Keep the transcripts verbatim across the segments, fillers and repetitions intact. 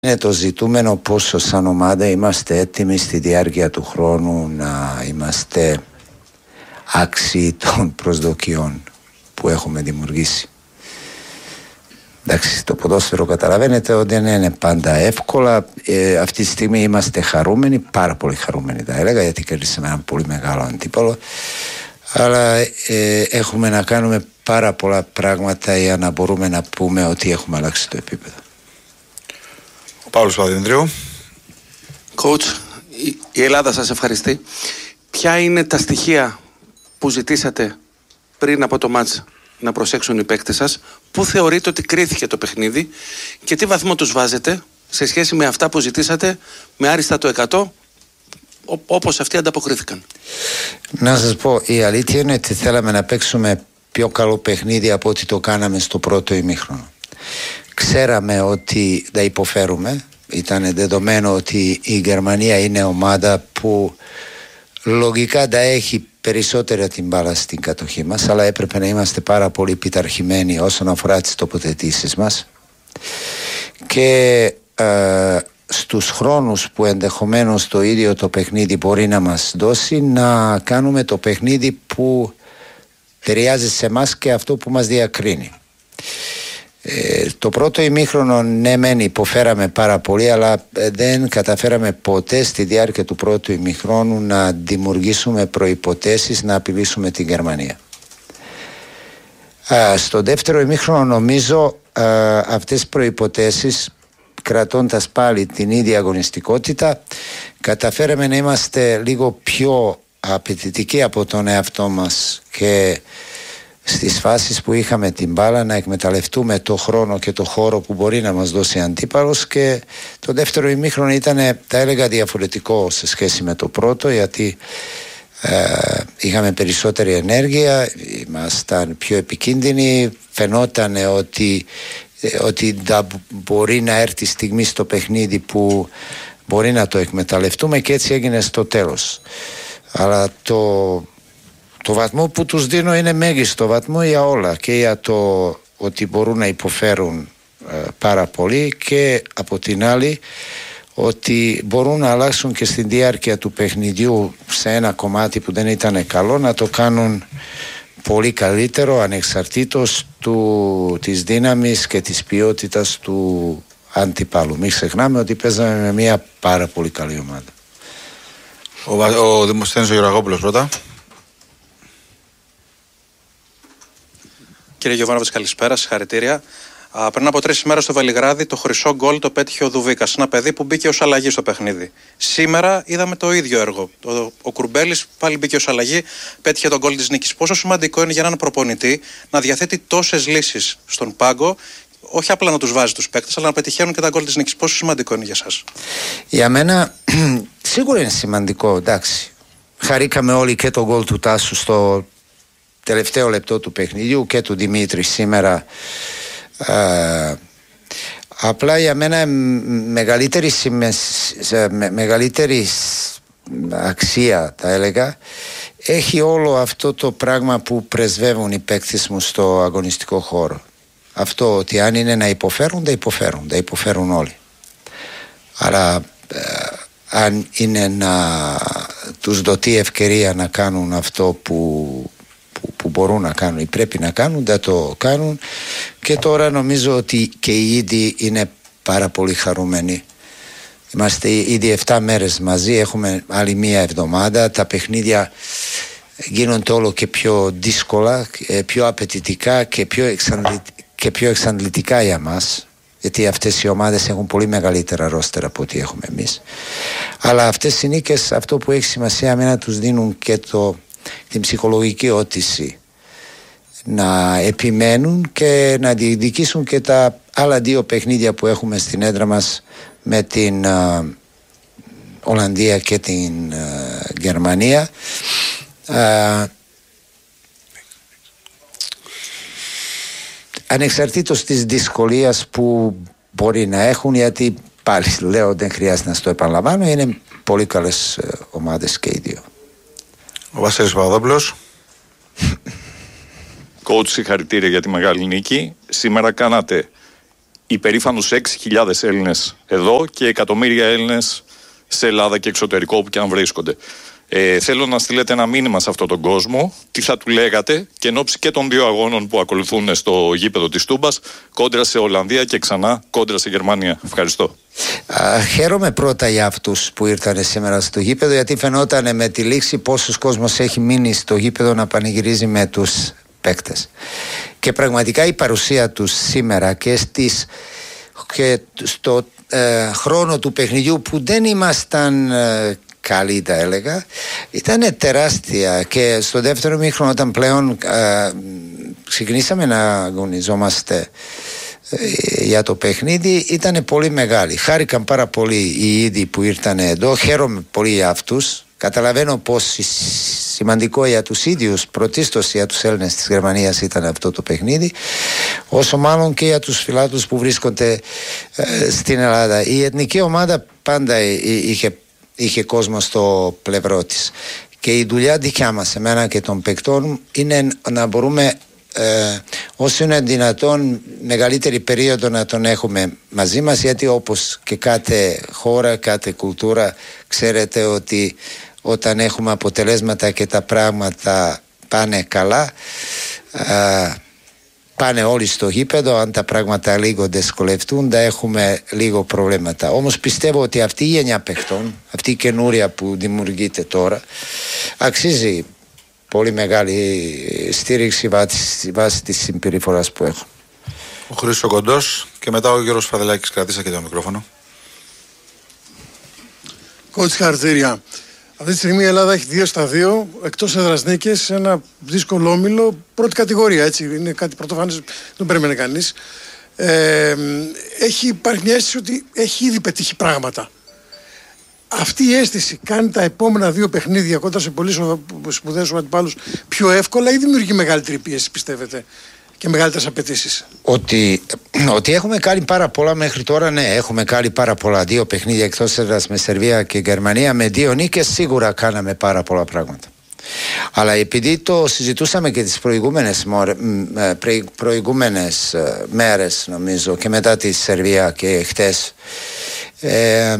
Είναι το ζητούμενο πόσο σαν ομάδα είμαστε έτοιμοι στη διάρκεια του χρόνου να είμαστε άξιοι των προσδοκιών που έχουμε δημιουργήσει. Εντάξει, το ποδόσφαιρο καταλαβαίνετε ότι δεν είναι πάντα εύκολα. Ε, αυτή τη στιγμή είμαστε χαρούμενοι, πάρα πολύ χαρούμενοι θα έλεγα, γιατί κερδίσαμε ένα πολύ μεγάλο αντίπαλο. Αλλά ε, έχουμε να κάνουμε πάρα πολλά πράγματα για να μπορούμε να πούμε ότι έχουμε αλλάξει το επίπεδο. Ο Παύλος Παπαδημητρίου. Coach, η Ελλάδα σας ευχαριστεί. Ποια είναι τα στοιχεία που ζητήσατε πριν από το μάτς να προσέξουν οι παίκτες σας, πού θεωρείτε ότι κρίθηκε το παιχνίδι και τι βαθμό τους βάζετε σε σχέση με αυτά που ζητήσατε με άριστα το εκατό, όπως αυτοί ανταποκρίθηκαν? Να σας πω, η αλήθεια είναι ότι θέλαμε να παίξουμε πιο καλό παιχνίδι από ό,τι το κάναμε στο πρώτο ημίχρονο. Ξέραμε ότι θα υποφέρουμε. Ήταν δεδομένο ότι η Γερμανία είναι ομάδα που λογικά θα έχει περισσότερα την μπάλα στην κατοχή μας, αλλά έπρεπε να είμαστε πάρα πολύ πειθαρχημένοι όσον αφορά τις τοποθετήσεις μας και ε, στους χρόνους που ενδεχομένως το ίδιο το παιχνίδι μπορεί να μας δώσει, να κάνουμε το παιχνίδι που ταιριάζει σε εμάς και αυτό που μας διακρίνει. Ε, το πρώτο ημίχρονο ναι μεν υποφέραμε πάρα πολύ, αλλά δεν καταφέραμε ποτέ στη διάρκεια του πρώτου ημίχρονου να δημιουργήσουμε προϋποθέσεις να απειλήσουμε την Γερμανία. Α, στο δεύτερο ημίχρονο νομίζω α, αυτές τις προϋποθέσεις, κρατώντας πάλι την ίδια αγωνιστικότητα, καταφέραμε να είμαστε λίγο πιο απαιτητικοί από τον εαυτό μας και στις φάσεις που είχαμε την μπάλα να εκμεταλλευτούμε το χρόνο και το χώρο που μπορεί να μας δώσει αντίπαλος. Και το δεύτερο ημίχρονο ήταν, θα έλεγα, διαφορετικό σε σχέση με το πρώτο, γιατί ε, είχαμε περισσότερη ενέργεια, ήμασταν πιο επικίνδυνοι, φαινόταν ότι, ότι θα μπορεί να έρθει στιγμή στο παιχνίδι που μπορεί να το εκμεταλλευτούμε, και έτσι έγινε στο τέλος. Αλλά το Το βαθμό που τους δίνω είναι μέγιστο βαθμό για όλα, και για το ότι μπορούν να υποφέρουν ε, πάρα πολύ, και από την άλλη ότι μπορούν να αλλάξουν και στη διάρκεια του παιχνιδιού σε ένα κομμάτι που δεν ήταν καλό, να το κάνουν πολύ καλύτερο ανεξαρτήτως του, της δύναμης και της ποιότητας του αντιπάλου. Μην ξεχνάμε ότι παίζαμε με μια πάρα πολύ καλή ομάδα. Ο, ο Δημοσθένης ο Γεωργόπουλος πρώτα. Κύριε Γιωβάνοβιτς, καλησπέρα, συγχαρητήρια. Α, πριν από τρεις ημέρες στο Βελιγράδι το χρυσό γκολ το πέτυχε ο Δουβίκας, ένα παιδί που μπήκε ως αλλαγή στο παιχνίδι. Σήμερα είδαμε το ίδιο έργο. Ο, ο Κουρμπέλης πάλι μπήκε ως αλλαγή, πέτυχε τον γκολ της νίκης. Πόσο σημαντικό είναι για έναν προπονητή να διαθέτει τόσες λύσεις στον πάγκο, όχι απλά να τους βάζει τους παίκτες, αλλά να πετυχαίνουν και τα γκολ της νίκης? Πόσο σημαντικό είναι για εσάς? Για μένα σίγουρα είναι σημαντικό, εντάξει. Χαρήκαμε όλοι και το γκολ του Τάσου στο τελευταίο λεπτό του παιχνιδιού και του Δημήτρη σήμερα. Ε, απλά για μένα μεγαλύτερη, σημες, με, μεγαλύτερη αξία, θα έλεγα, έχει όλο αυτό το πράγμα που πρεσβεύουν οι παίκτες μου στο αγωνιστικό χώρο. Αυτό ότι αν είναι να υποφέρουν, θα υποφέρουν, θα υποφέρουν όλοι. Άρα ε, αν είναι να τους δοθεί ευκαιρία να κάνουν αυτό που Που, που μπορούν να κάνουν ή πρέπει να κάνουν, θα το κάνουν. Και τώρα νομίζω ότι και οι ίδιοι είναι πάρα πολύ χαρούμενοι. Είμαστε ήδη εφτά μέρες μαζί, έχουμε άλλη μία εβδομάδα. Τα παιχνίδια γίνονται όλο και πιο δύσκολα, πιο απαιτητικά και πιο, εξαντλη... και πιο εξαντλητικά για μας, γιατί αυτές οι ομάδες έχουν πολύ μεγαλύτερα ρόστερα από ό,τι έχουμε εμείς. Αλλά αυτές οι νίκες, αυτό που έχει σημασία είναι να τους δίνουν και το την ψυχολογική όθηση να επιμένουν και να διεκδικήσουν και τα άλλα δύο παιχνίδια που έχουμε στην έδρα μας με την uh, Ολλανδία και την uh, Γερμανία. Uh, ανεξαρτήτως της δυσκολίας που μπορεί να έχουν, γιατί πάλι λέω δεν χρειάζεται να στο επαναλαμβάνω, είναι πολύ καλές uh, ομάδες και οι δύο. Ο Βασίλης Παπαδόπουλος. Coach, συγχαρητήρια για τη μεγάλη νίκη. Σήμερα κάνατε υπερήφανους έξι χιλιάδες Έλληνες εδώ και εκατομμύρια Έλληνες σε Ελλάδα και εξωτερικό όπου και αν βρίσκονται. Ε, θέλω να στείλετε ένα μήνυμα σε αυτόν τον κόσμο, τι θα του λέγατε και εν ώψη και των δύο αγώνων που ακολουθούν στο γήπεδο της Τούμπας, κόντρα σε Ολλανδία και ξανά κόντρα σε Γερμανία. Ευχαριστώ. Α, χαίρομαι πρώτα για αυτούς που ήρθαν σήμερα στο γήπεδο, γιατί φαινόταν με τη λήξη πόσος κόσμος έχει μείνει στο γήπεδο να πανηγυρίζει με τους παίκτες. Και πραγματικά η παρουσία τους σήμερα και, στις, και στο ε, χρόνο του παιχνιδιού που δεν ήμασταν ε, καλή, τα έλεγα, ήταν τεράστια. Και στο δεύτερο μήχρονο, όταν πλέον ε, ξεκινήσαμε να αγωνιζόμαστε ε, για το παιχνίδι, ήταν πολύ μεγάλη. Χάρηκαν πάρα πολύ οι ίδιοι που ήρθαν εδώ. Χαίρομαι πολύ για αυτούς. Καταλαβαίνω πως σημαντικό για τους ίδιους, πρωτίστως για τους Έλληνες της Γερμανίας ήταν αυτό το παιχνίδι, όσο μάλλον και για τους φιλάθλους που βρίσκονται ε, στην Ελλάδα. Η εθνική ομάδα πάντα είχε είχε κόσμο στο πλευρό της και η δουλειά δικιά μας, εμένα και των παικτών, είναι να μπορούμε ε, όσο είναι δυνατόν μεγαλύτερη περίοδο να τον έχουμε μαζί μας, γιατί όπως και κάθε χώρα, κάθε κουλτούρα, ξέρετε ότι όταν έχουμε αποτελέσματα και τα πράγματα πάνε καλά, ε, πάνε όλοι στο γήπεδο. Αν τα πράγματα λίγο δυσκολευτούν, θα έχουμε λίγο προβλήματα. Όμως πιστεύω ότι αυτή η γενιά παιχτών, αυτή η καινούρια που δημιουργείται τώρα, αξίζει πολύ μεγάλη στήριξη βάσει της συμπεριφοράς που έχουν. Ο Χρήστος Κοντός και μετά ο Γιώργος Φαδελάκης. Κρατήσα και το μικρόφωνο. Κότς, χαρακτήρια. Αυτή τη στιγμή η Ελλάδα έχει δύο στα δύο, εκτός έδρας νίκες, σε ένα δύσκολο όμιλο, πρώτη κατηγορία, έτσι, είναι κάτι πρωτοφανές, δεν περίμενε κανείς. Ε, έχει υπάρχει μια αίσθηση ότι έχει ήδη πετύχει πράγματα. Αυτή η αίσθηση κάνει τα επόμενα δύο παιχνίδια κοντά σε πολύ σπουδαίους αντιπάλους πιο εύκολα ή δημιουργεί μεγαλύτερη πίεση, πιστεύετε, και μεγαλύτερες απαιτήσεις? Ότι, ότι έχουμε κάνει πάρα πολλά μέχρι τώρα, ναι, έχουμε κάνει πάρα πολλά. Δύο παιχνίδια εκτός έδρας με Σερβία και Γερμανία, με δύο νίκες σίγουρα κάναμε πάρα πολλά πράγματα. Αλλά επειδή το συζητούσαμε και τις προηγούμενες, προηγούμενες μέρες, νομίζω, και μετά τη Σερβία και χτες, ε, ε,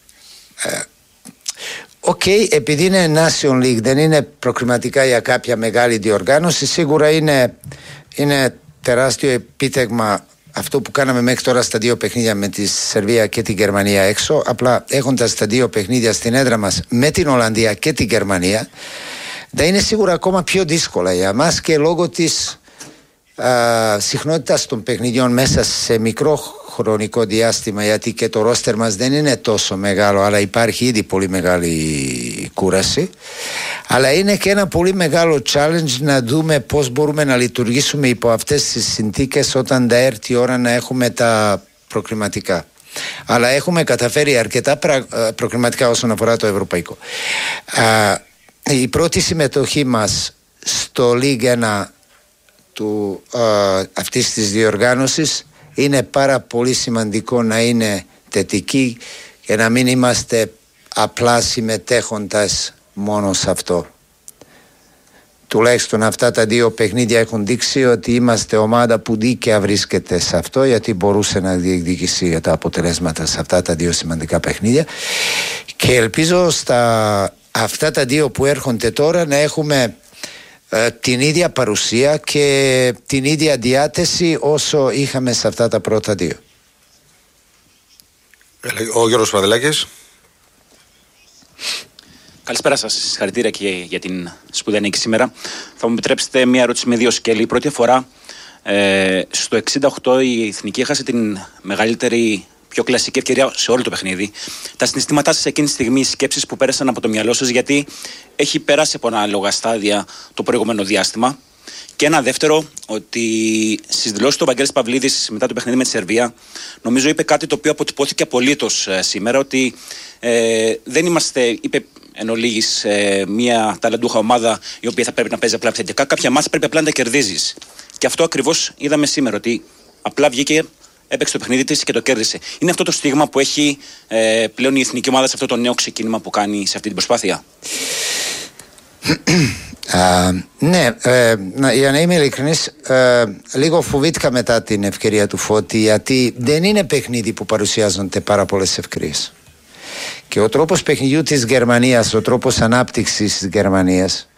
Οκ, okay, επειδή είναι Nation League, δεν είναι προκριματικά για κάποια μεγάλη διοργάνωση, σίγουρα είναι, είναι τεράστιο επίτευγμα αυτό που κάναμε μέχρι τώρα στα δύο παιχνίδια με τη Σερβία και τη Γερμανία έξω. Απλά έχοντας τα δύο παιχνίδια στην έδρα μας με την Ολλανδία και τη Γερμανία, θα είναι σίγουρα ακόμα πιο δύσκολα για μας και λόγω της α, συχνότητας των παιχνιδιών μέσα σε μικρό χρονικό διάστημα, γιατί και το ρόστερ μας δεν είναι τόσο μεγάλο, αλλά υπάρχει ήδη πολύ μεγάλη κούραση. Αλλά είναι και ένα πολύ μεγάλο challenge να δούμε πώς μπορούμε να λειτουργήσουμε υπό αυτές τις συνθήκες όταν θα έρθει η ώρα να έχουμε τα προκριματικά. Αλλά έχουμε καταφέρει αρκετά προκριματικά όσον αφορά το ευρωπαϊκό. Α, η πρώτη συμμετοχή μας στο League ένα του, α, αυτής της διοργάνωσης είναι πάρα πολύ σημαντικό να είναι θετική και να μην είμαστε απλά συμμετέχοντας μόνο σε αυτό. Τουλάχιστον αυτά τα δύο παιχνίδια έχουν δείξει ότι είμαστε ομάδα που δίκαια βρίσκεται σε αυτό, γιατί μπορούσε να διεκδικήσει για τα αποτελέσματα σε αυτά τα δύο σημαντικά παιχνίδια, και ελπίζω στα αυτά τα δύο που έρχονται τώρα να έχουμε ε, την ίδια παρουσία και την ίδια διάθεση όσο είχαμε σε αυτά τα πρώτα δύο. Ο Γιώργος Φαδελάκης. Καλησπέρα σας. Συγχαρητήρια και για την σπουδαία νίκη σήμερα. Θα μου επιτρέψετε μια ερώτηση με δύο σκέλη. Πρώτη φορά ε, στο εξήντα οκτώ η Εθνική έχασε την μεγαλύτερη, πιο κλασική ευκαιρία σε όλο το παιχνίδι. Τα συναισθήματά σας εκείνη τη στιγμή, οι σκέψεις που πέρασαν από το μυαλό σας, γιατί έχει περάσει από ανάλογα στάδια το προηγούμενο διάστημα. Και ένα δεύτερο, ότι στις δηλώσεις του Βαγγέλης Παυλίδης μετά το παιχνίδι με τη Σερβία, νομίζω είπε κάτι το οποίο αποτυπώθηκε απολύτως ε, σήμερα, ότι ε, δεν είμαστε, είπε εν ολίγης, ε, μια ταλαντούχα ομάδα η οποία θα πρέπει να παίζει απλά επιθετικά. Κάποια μάτσα πρέπει απλά να τα κερδίζεις. Και αυτό ακριβώς είδαμε σήμερα, ότι απλά βγήκε, έπαιξε το παιχνίδι της και το κέρδισε. Είναι αυτό το στίγμα που έχει ε, πλέον η εθνική ομάδα σε αυτό το νέο ξεκίνημα που κάνει σε αυτή την προσπάθεια? Α, ναι, ε, για να είμαι ειλικρινής, ε, λίγο φοβήθηκα μετά την ευκαιρία του Φώτη, γιατί δεν είναι παιχνίδι που παρουσιάζονται πάρα πολλές ευκαιρίες. Και ο τρόπος παιχνιδιού της Γερμανίας, ο τρόπος ανάπτυξης της Γερμανίας,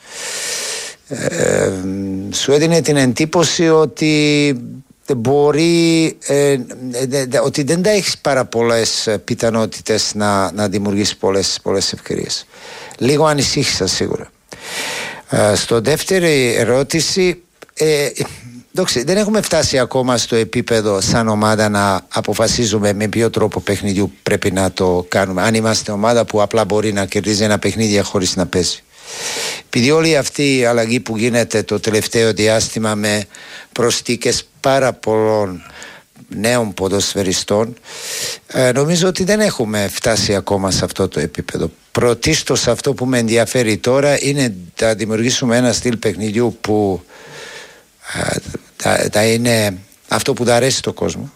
ε, σου έδινε την εντύπωση ότι μπορεί, ε, ε, ε, ότι δεν τα έχεις πάρα πολλές πιθανότητες να, να δημιουργήσει πολλές, πολλές ευκαιρίες. Λίγο ανησύχησα σίγουρα. Uh, στο δεύτερη ερώτηση, ε, δόξε, δεν έχουμε φτάσει ακόμα στο επίπεδο σαν ομάδα να αποφασίζουμε με ποιο τρόπο παιχνιδιού πρέπει να το κάνουμε. Αν είμαστε ομάδα που απλά μπορεί να κερδίζει ένα παιχνίδι χωρίς να παίζει. Επειδή όλη αυτή η αλλαγή που γίνεται το τελευταίο διάστημα με προσθήκες πάρα πολλών νέων ποδοσφαιριστών, ε, νομίζω ότι δεν έχουμε φτάσει ακόμα σε αυτό το επίπεδο. Πρωτίστως αυτό που με ενδιαφέρει τώρα είναι να δημιουργήσουμε ένα στυλ παιχνιδιού που ε, θα, θα είναι αυτό που θα αρέσει στον κόσμο,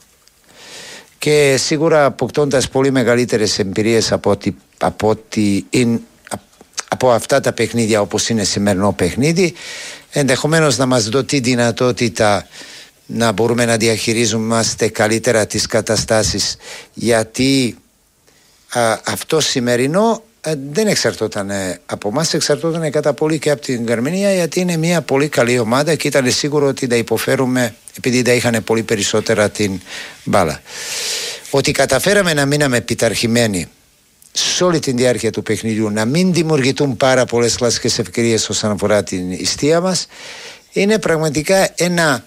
και σίγουρα αποκτώντας πολύ μεγαλύτερες εμπειρίες από, ότι, από, ότι είναι, από αυτά τα παιχνίδια όπως είναι σημερινό παιχνίδι, ενδεχομένως να μας δώσει τη δυνατότητα να μπορούμε να διαχειρίζομαστε καλύτερα τις καταστάσεις, γιατί α, αυτό σημερινό α, δεν εξαρτώταν από εμάς, εξαρτώταν κατά πολύ και από την Γερμανία, γιατί είναι μια πολύ καλή ομάδα και ήταν σίγουρο ότι θα υποφέρουμε επειδή θα είχαν πολύ περισσότερα την μπάλα. Ότι καταφέραμε να μείναμε πειθαρχημένοι σε όλη τη διάρκεια του παιχνιδιού, να μην δημιουργηθούν πάρα πολλές κλασικές ευκαιρίες όσον αφορά την ιστία μας, είναι πραγματικά ένα,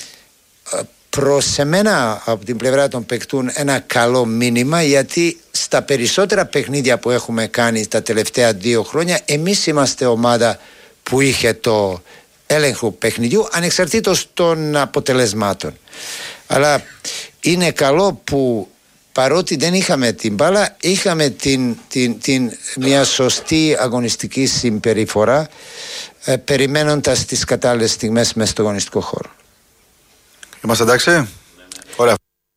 προς εμένα από την πλευρά των παικτών, ένα καλό μήνυμα, γιατί στα περισσότερα παιχνίδια που έχουμε κάνει τα τελευταία δύο χρόνια εμείς είμαστε ομάδα που είχε το έλεγχο παιχνιδιού ανεξαρτήτως των αποτελεσμάτων. Αλλά είναι καλό που παρότι δεν είχαμε την μπάλα, είχαμε την, την, την, μια σωστή αγωνιστική συμπεριφορά, ε, περιμένοντας τις κατάλληλες στιγμές μέσα στο αγωνιστικό χώρο. Είμαστε εντάξει? Ωραία.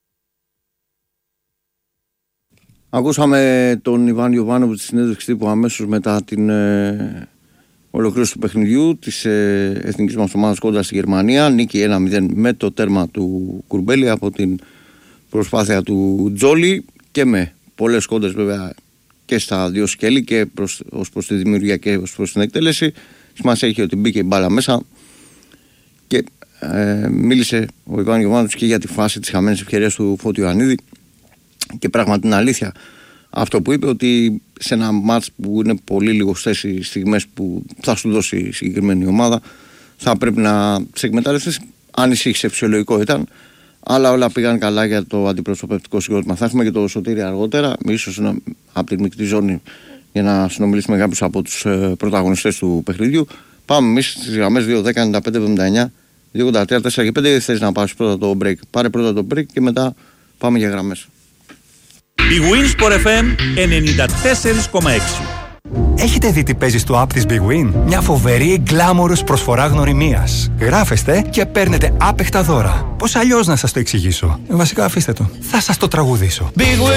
Ακούσαμε τον Ιβάν Ιωβάνοβιτ στη συνέντευξη τύπου αμέσως μετά την ε, ολοκλήρωση του παιχνιδιού της ε, εθνικής μας ομάδας κόντρα στη Γερμανία. Νίκη ένα μηδέν με το τέρμα του Κουρμπέλη από την προσπάθεια του Τζόλι, και με πολλές κόντρες βέβαια και στα δύο σκέλη, και προς, ως προς τη δημιουργία και ως προς την εκτέλεση. Σημασία έχει ότι μπήκε η μπάλα μέσα, και ε, μίλησε ο Ιβάν Γιωβάνοβιτς και για τη φάση της χαμένης ευκαιρίας του Φώτη Ιωαννίδη, και πράγματι είναι αλήθεια αυτό που είπε, ότι σε ένα μάτς που είναι πολύ λιγοστές οι στιγμές που θα σου δώσει η συγκεκριμένη ομάδα, θα πρέπει να σε εκμεταλλευτείς. Ανησύχησε, φυσιολογικό ήταν, αλλά όλα πήγαν καλά για το αντιπροσωπευτικό συγκρότημα. Θα έχουμε και το Σωτήρι αργότερα, ίσως από τη μεικτή ζώνη, για να συνομιλήσουμε με κάποιους από τους ε, πρωταγωνιστές του παιχνιδιού. Πάμε εμείς στις γραμμές δύο δέκα ενενήντα πέντε εβδομήντα εννιά δύο ογδόντα τρία τέσσερα και πέντε. Θες να πάρεις πρώτα το break? Πάρε πρώτα το break και μετά πάμε για γραμμές. Η Winsport εφ εμ ενενήντα τέσσερα κόμμα έξι. Έχετε δει τι παίζει στο app της Big Win? Μια φοβερή γκλάμορος προσφορά γνωριμίας. Γράφεστε και παίρνετε άπεχτα δώρα. Πώς αλλιώς να σας το εξηγήσω? Βασικά αφήστε το. Θα σας το τραγουδήσω. Big Win.